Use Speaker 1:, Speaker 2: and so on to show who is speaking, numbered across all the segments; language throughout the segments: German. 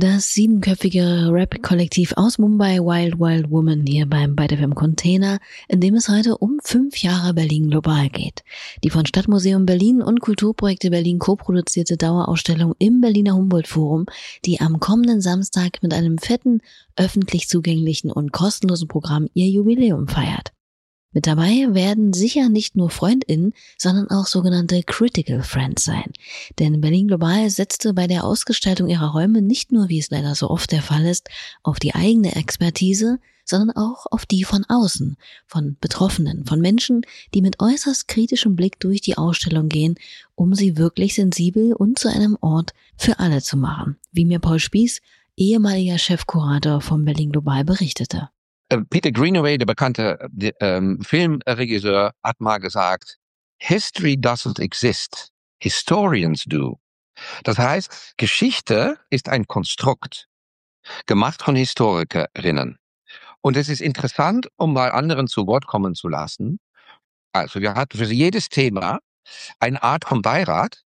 Speaker 1: Das 7-köpfige Rap-Kollektiv aus Mumbai, Wild Wild Woman, hier beim Byte FM Container, in dem es heute um 5 Jahre Berlin global geht. Die von Stadtmuseum Berlin und Kulturprojekte Berlin co-produzierte Dauerausstellung im Berliner Humboldt-Forum, die am kommenden Samstag mit einem fetten, öffentlich zugänglichen und kostenlosen Programm ihr Jubiläum feiert. Mit dabei werden sicher nicht nur FreundInnen, sondern auch sogenannte Critical Friends sein. Denn Berlin Global setzte bei der Ausgestaltung ihrer Räume nicht nur, wie es leider so oft der Fall ist, auf die eigene Expertise, sondern auch auf die von außen, von Betroffenen, von Menschen, die mit äußerst kritischem Blick durch die Ausstellung gehen, um sie wirklich sensibel und zu einem Ort für alle zu machen, wie mir Paul Spieß, ehemaliger Chefkurator von Berlin Global, berichtete.
Speaker 2: Peter Greenaway, der bekannte Filmregisseur, hat mal gesagt, History doesn't exist, historians do. Das heißt, Geschichte ist ein Konstrukt, gemacht von Historikerinnen. Und es ist interessant, um mal anderen zu Wort kommen zu lassen. Also wir hatten für jedes Thema eine Art von Beirat,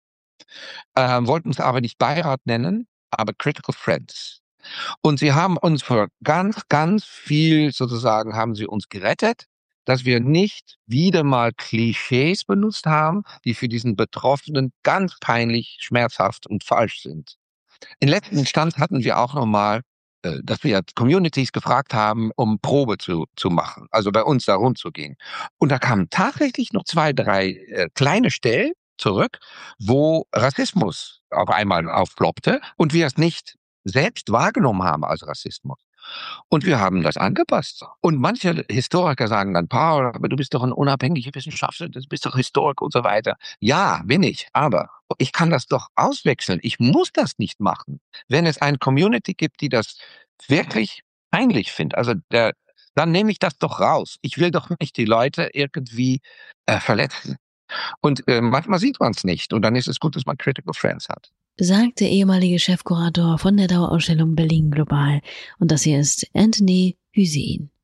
Speaker 2: wollten es aber nicht Beirat nennen, aber Critical Friends. Und sie haben uns für ganz, ganz viel sozusagen haben sie uns gerettet, dass wir nicht wieder mal Klischees benutzt haben, die für diesen Betroffenen ganz peinlich, schmerzhaft und falsch sind. In letzter Instanz hatten wir auch nochmal, dass wir Communities gefragt haben, um Probe zu machen, also bei uns da rumzugehen. Und da kamen tatsächlich noch 2, 3 kleine Stellen zurück, wo Rassismus auf einmal aufploppte und wir es nicht selbst wahrgenommen haben als Rassismus. Und wir haben das angepasst. Und manche Historiker sagen dann, Paul, aber du bist doch ein unabhängiger Wissenschaftler, du bist doch Historiker und so weiter. Ja, bin ich, aber ich kann das doch auswechseln. Ich muss das nicht machen. Wenn es eine Community gibt, die das wirklich peinlich findet, also dann nehme ich das doch raus. Ich will doch nicht die Leute irgendwie verletzen. Und manchmal sieht man es nicht. Und dann ist es gut, dass man Critical Friends hat.
Speaker 1: Sagt der ehemalige Chefkurator von der Dauerausstellung Berlin Global. Und das hier ist Anthony Hüseyin.